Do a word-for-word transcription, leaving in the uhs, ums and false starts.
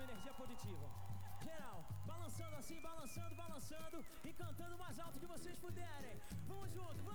uma energia positiva. Geral, balançando assim, balançando, balançando e cantando o mais alto que vocês puderem. Vamos junto, vamos!